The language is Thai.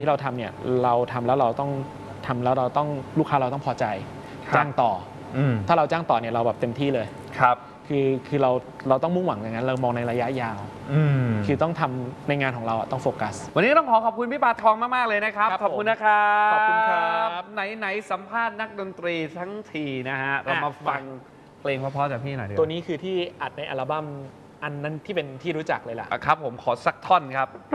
ที่เราทำเนี่ยเราทำแล้วเราต้องลูกค้าเราต้องพอใจจ้างต่อถ้าเราจ้างต่อเนี่ยเราแบบเต็มที่เลยครับคือเราต้องมุ่งหวังอย่างนั้นเรามองในระยะยาวคือต้องทำในงานของเราต้องโฟกัสวันนี้ต้องขอบคุณพี่ปาทองมากๆเลยนะครับขอบคุณนะครับขอบคุณครับไหนสัมภาษณ์นักดนตรีทั้งทีนะฮะเรามาฟังเพลงเพราะๆจากพี่หน่อยดีกว่าตัวนี้คือที่อัดในอัลบั้มอันนั้นที่เป็นที่รู้จักเลยล่ะครับผมขอสักท่อนครับ